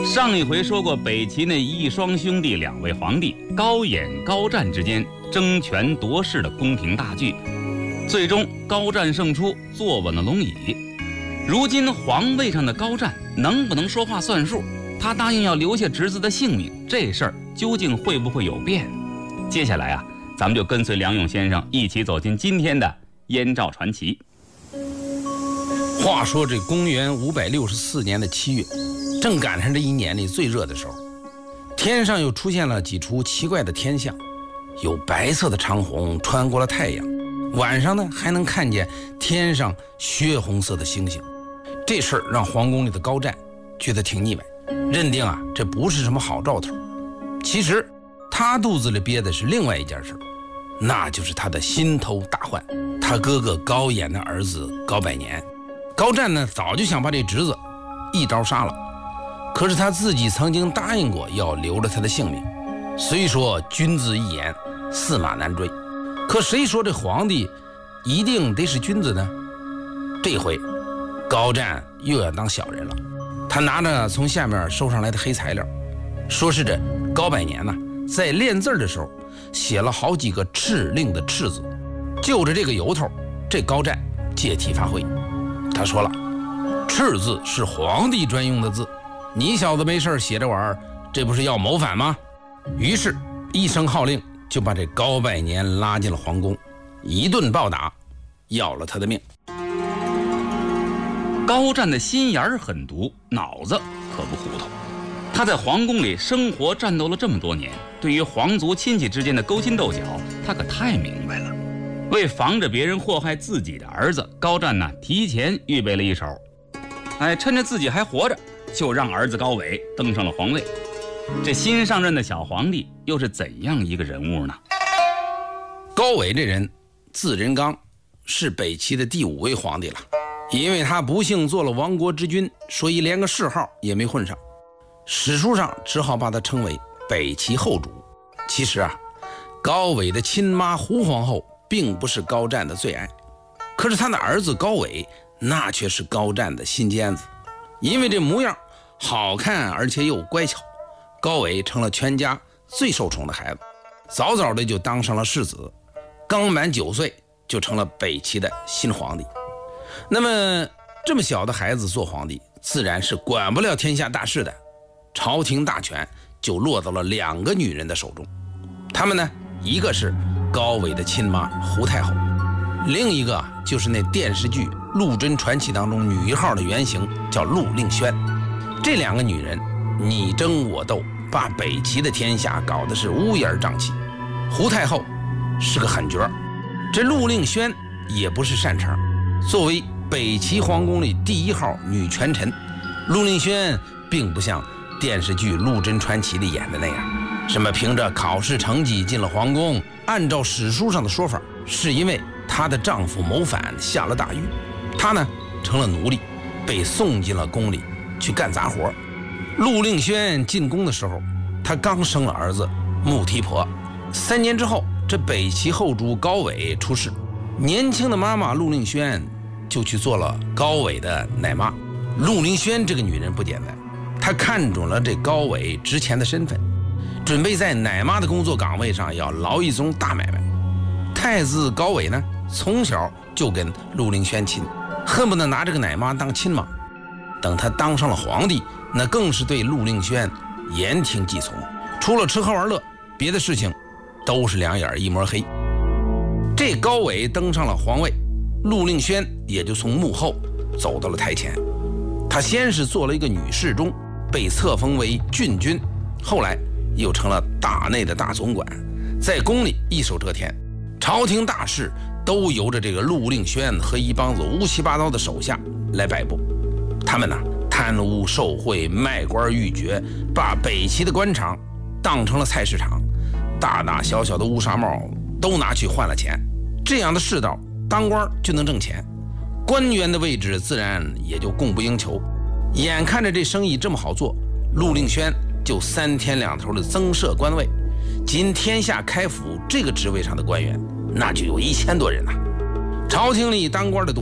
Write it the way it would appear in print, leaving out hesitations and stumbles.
上一回说过，北齐那一双兄弟两位皇帝高演、高湛之间争权夺势的宫廷大剧，最终高湛胜出，坐稳了龙椅。如今皇位上的高湛能不能说话算数？他答应要留下侄子的性命，这事儿究竟会不会有变？接下来啊，咱们就跟随梁勇先生一起走进今天的燕赵传奇。 话说这公元564年的7月，正赶上这一年里最热的时候，天上又出现了几处奇怪的天象，有白色的长虹穿过了太阳，晚上呢还能看见天上血红色的星星。这事儿让皇宫里的高湛觉得挺腻歪，认定啊这不是什么好兆头。其实他肚子里憋的是另外一件事，那就是他的心头大患，他哥哥高演的儿子高百年。高湛呢早就想把这侄子一刀杀了，可是他自己曾经答应过要留着他的性命。虽说君子一言，驷马难追，可谁说这皇帝一定得是君子呢？这回高湛又要当小人了。他拿着从下面收上来的黑材料，说是这高百年呢在练字的时候写了好几个敕令的敕字，就着这个由头，这高湛借题发挥。他说了，敕字是皇帝专用的字，你小子没事写这玩意儿，这不是要谋反吗？于是一声号令，就把这高百年拉进了皇宫，一顿暴打，要了他的命。 高湛的心眼儿很毒，脑子可不糊涂。他在皇宫里生活战斗了这么多年，对于皇族亲戚之间的勾心斗角，他可太明白了。为防着别人祸害自己的儿子，高湛呢提前预备了一手，趁着自己还活着，就让儿子高纬登上了皇位。这新上任的小皇帝又是怎样一个人物呢？ 高纬这人字仁纲，是北齐的第5位皇帝了。因为他不幸做了亡国之君，所以连个谥号也没混上，史书上只好把他称为北齐后主。其实啊，高纬的亲妈胡皇后并不是高湛的最爱，可是他的儿子高纬那却是高湛的心尖子。因为这模样好看而且又乖巧，高纬成了全家最受宠的孩子，早早的就当上了世子，刚满9岁就成了北齐的新皇帝。那么这么小的孩子做皇帝，自然是管不了天下大事的，朝廷大权就落到了2个女人的手中。她们呢，一个是高纬的亲妈胡太后，另一个就是那电视剧《陆贞传奇》当中女一号的原型，叫陆令萱。这2个女人你争我斗，把北齐的天下搞得是乌烟瘴气。胡太后是个狠角，这陆令萱也不是善茬。作为北齐皇宫里第1号女权臣，陆令萱并不像电视剧《陆贞传奇》里演的那样，什么凭着考试成绩进了皇宫。按照史书上的说法，是因为她的丈夫谋反下了大狱，她呢成了奴隶，被送进了宫里去干杂活。陆令萱进宫的时候，她刚生了儿子穆提婆。3年之后，这北齐后主高纬出世，年轻的妈妈陆令萱就去做了高纬的奶妈。陆令萱这个女人不简单，她看准了这高纬之前的身份，准备在奶妈的工作岗位上要捞一宗大买卖。太子高纬呢，从小就跟陆令萱亲，恨不得拿这个奶妈当亲妈。等他当上了皇帝，那更是对陆令萱言听计从，除了吃喝玩乐，别的事情都是2眼一抹黑。这高纬登上了皇位，陆令萱也就从幕后走到了台前。他先是做了一个女侍中，被册封为郡君，后来又成了大内的大总管，在宫里一手遮天，朝廷大事都由着这个陆令萱和一帮子乌七八糟的手下来摆布。他们呢，贪污受贿，卖官鬻爵，把北齐的官场当成了菜市场，大大小小的乌纱帽都拿去换了钱。这样的世道，当官就能挣钱，官员的位置自然也就供不应求。眼看着这生意这么好做，陆令萱就3天2头的增设官位。今天下开府这个职位上的官员，那就有1000多人呐。朝廷里当官的多，